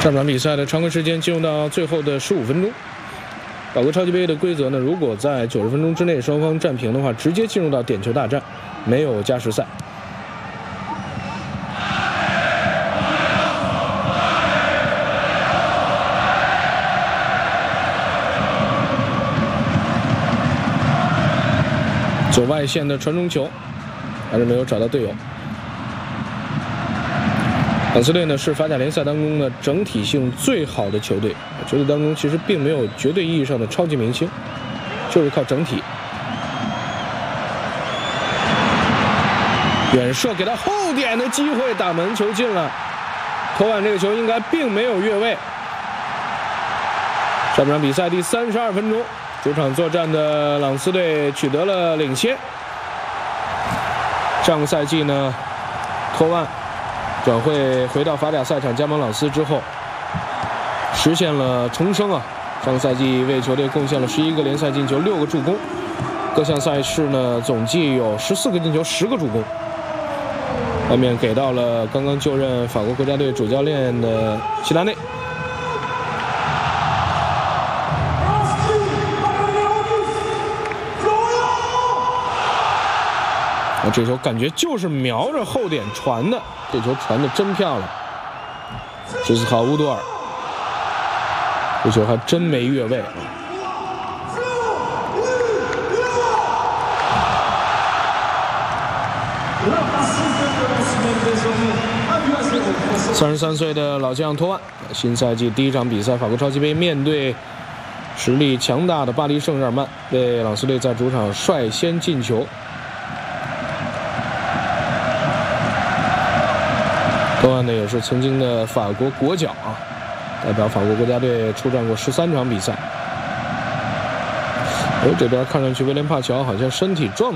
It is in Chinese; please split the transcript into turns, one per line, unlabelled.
上场比赛的常规时间进入到最后的15分钟。法国超级杯的规则呢，如果在90分钟之内双方战平的话，直接进入到点球大战，没有加时赛。左外线的传中球，还是没有找到队友。朗斯队呢是法甲联赛当中呢整体性最好的球队，球队当中其实并没有绝对意义上的超级明星，就是靠整体。远射给他后点的机会，打门球进了。托万这个球应该并没有越位。上半场比赛第32分钟，主场作战的朗斯队取得了领先。上个赛季呢，托万转会回到法甲赛场加盟朗斯之后，实现了重生啊！上个赛季为球队贡献了11个联赛进球，6个助攻，各项赛事呢总计有14个进球，10个助攻。外面给到了刚刚就任法国国家队主教练的齐达内。这球感觉就是瞄着后点传的，这球传的真漂亮。这是好乌多尔，这球还真没越位。33岁的老将托万，新赛季第一场比赛法国超级杯面对实力强大的巴黎圣日耳曼，为朗斯队在主场率先进球。托万呢也是曾经的法国国脚啊，代表法国国家队出战过13场比赛。这边看上去威廉帕乔好像身体状态